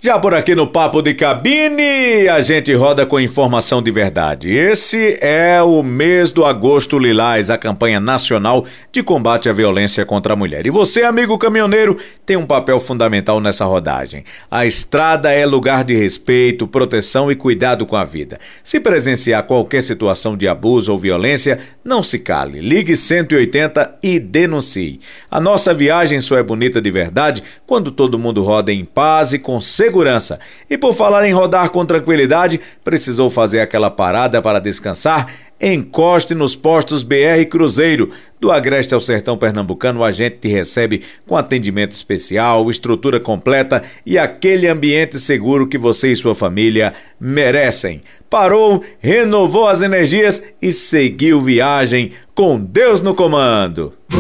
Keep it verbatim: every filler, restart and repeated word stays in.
Já por aqui no Papo de Cabine, a gente roda com informação de verdade. Esse é o mês do Agosto Lilás, a campanha nacional de combate à violência contra a mulher. E você, amigo caminhoneiro, tem um papel fundamental nessa rodagem. A estrada é lugar de respeito, proteção e cuidado com a vida. Se presenciar qualquer situação de abuso ou violência, não se cale. Ligue cento e oitenta e denuncie. A nossa viagem só é bonita de verdade quando todo mundo roda em paz e com segurança. Segurança. E por falar em rodar com tranquilidade, precisou fazer aquela parada para descansar? Encoste nos postos B R Cruzeiro. Do Agreste ao Sertão Pernambucano, a gente te recebe com atendimento especial, estrutura completa e aquele ambiente seguro que você e sua família merecem. Parou, renovou as energias e seguiu viagem com Deus no comando.